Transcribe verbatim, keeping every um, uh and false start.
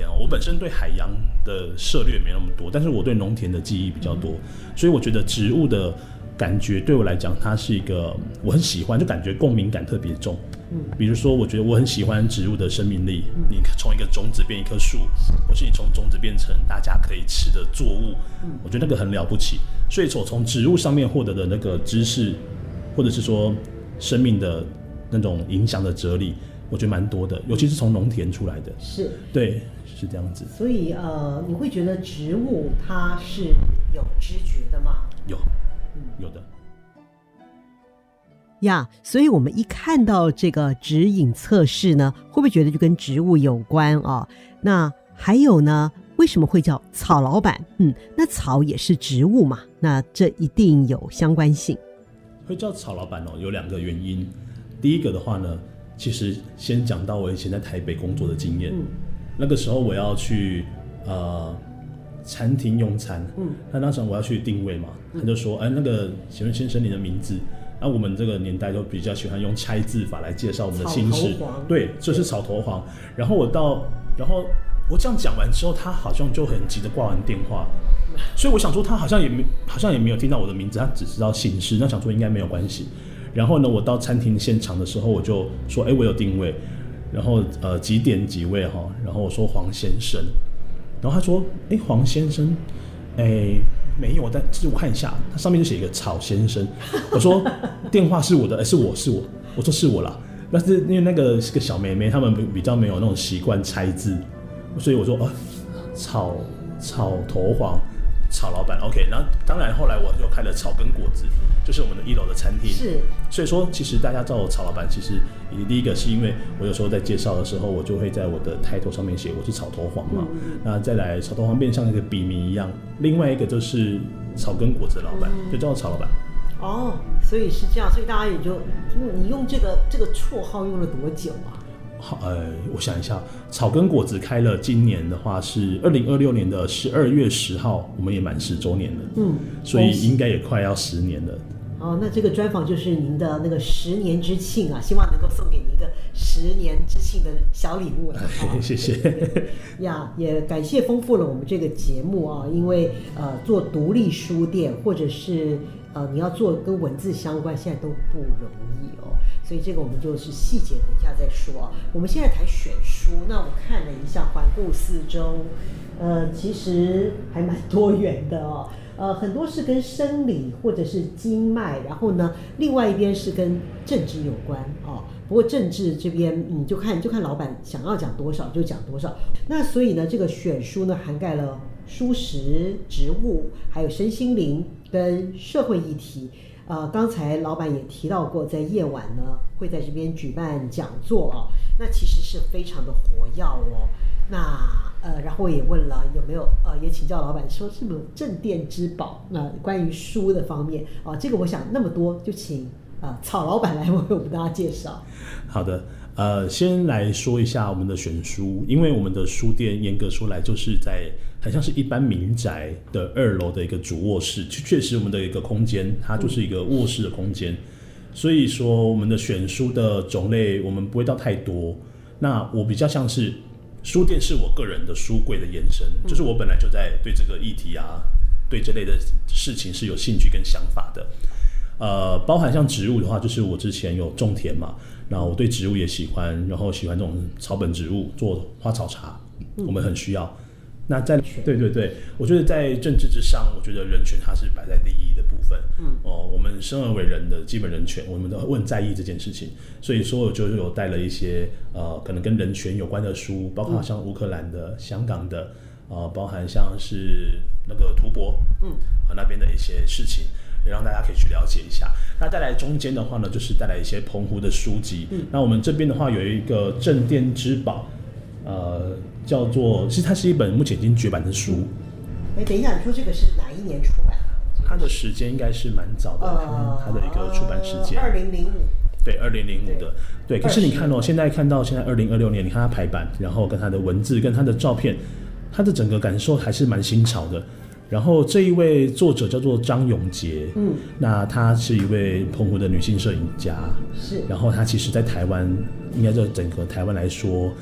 田哦，我本身对海洋的涉猎没那么多，但是我对农田的记忆比较多，所以我觉得植物的感觉对我来讲，它是一个我很喜欢，就感觉共鸣感特别重。嗯，比如说，我觉得我很喜欢植物的生命力，嗯、你从一个种子变一棵树，或是你从种子变成大家可以吃的作物，嗯、我觉得那个很了不起。所以我从植物上面获得的那个知识，或者是说生命的那种影响的哲理，我觉得蛮多的，尤其是从农田出来的。 是， 对，是这样子。 所以呃，你会觉得植物它是有知觉的吗？ 有，有的。 呀， yeah, 所以我们一看到这个指引测试呢，会不会觉得就跟植物有关啊？那还有呢，为什么会叫草老板？嗯，那草也是植物嘛，那这一定有相关性。 会叫草老板哦，有两个原因。第一个的话呢，其实先讲到我以前在台北工作的经验。嗯、那个时候我要去呃餐厅用餐，嗯，那那时候我要去定位嘛，嗯、他就说，哎，那个请问先生你的名字？那、啊、我们这个年代都比较喜欢用拆字法来介绍我们的姓氏，对，这是草头黄。然后我到，然后我这样讲完之后，他好像就很急的挂完电话，所以我想说他好像也没，好像也没有听到我的名字，他只知道姓氏，那想说应该没有关系。然后呢，我到餐厅现场的时候，我就说，哎，我有定位，然后呃几点几位哈，然后我说黄先生，然后他说，哎，黄先生，哎。没有，但其实我看一下，它上面就写一个草先生。我说电话是我的，哎，是我是我，我说是我啦。但是因为那个是个小妹妹，他们比较没有那种习惯拆字，所以我说哦，草草头黄草老板 ，OK。然后当然后来我又开了草根果子，就是我们的一楼的餐厅。是，所以说其实大家叫我草老板，其实第一个是因为我有时候在介绍的时候，我就会在我的抬头上面写我是草头黄嘛。嗯、那再来草头黄变像一个笔名一样。另外一个就是草根果子的老板，嗯、就叫草老板。 哦，所以是这样，所以大家也就你用这个这个绰号用了多久啊？ 好，呃，我想一下，草根果子开了，今年的话是二零二六年的十二月十号，我们也满十周年了，嗯，所以应该也快要十年了。 哦，那这个专访就是您的那个十年之庆啊，希望能够送给您一个十年之庆的小礼物。 哦、谢谢。 呀，也感谢丰富了我们这个节目啊，因为呃，做独立书店或者是呃你要做跟文字相关，现在都不容易哦。所以这个我们就是细节等一下再说啊。我们现在谈选书，那我看了一下，环顾四周，呃，其实还蛮多元的哦。呃，很多是跟生理或者是经脉，然后呢，另外一边是跟政治有关哦。不过政治这边，你就看就看老板想要讲多少就讲多少。那所以呢，这个选书呢，涵盖了蔬食、植物，还有身心灵跟社会议题。呃，刚才老板也提到过，在夜晚呢会在这边举办讲座啊，那其实是非常的活跃哦。那呃，然后也问了有没有呃，也请教老板说是不是镇店之宝？那、呃、关于书的方面啊、呃，这个我想那么多，就请啊、呃、草老板来为我们大家介绍。 好的，呃，先来说一下我们的选书，因为我们的书店严格说来就是在很像是一般民宅的二楼的一个主卧室，确实我们的一个空间，它就是一个卧室的空间，所以说我们的选书的种类我们不会到太多。那我比较像是书店是我个人的书柜的延伸，就是我本来就在对这个议题啊，对这类的事情是有兴趣跟想法的。呃，包含像植物的话，就是我之前有种田嘛，然后我对植物也喜欢，然后喜欢这种草本植物，做花草茶，我们很需要。那在对对对，我觉得在政治之上，我觉得人权它是摆在第一的部分。嗯，哦，我们生而为人的基本人权，我们都很在意这件事情。所以说，我就有带了一些呃，可能跟人权有关的书，包括像乌克兰的、香港的，呃，包含像是那个图博，嗯，啊那边的一些事情，也让大家可以去了解一下。那再来中间的话呢，就是带来一些澎湖的书籍。嗯，那我们这边的话有一个镇店之宝。呃，叫做，其实它是一本目前已经绝版的书。 哎，等一下，你说这个是哪一年出版的？ 它的时间应该是蛮早的，呃、它的一个出版时间。 二零零五。 对，二零零五的。对，可是你看哦，现在看到现在二零二六年，你看它排版，然后跟它的文字，跟它的照片，它的整个感受还是蛮新潮的。然后这一位作者叫做张永杰，嗯，那她是一位澎湖的女性摄影家，是。然后她其实在台湾，应该在整个台湾来说。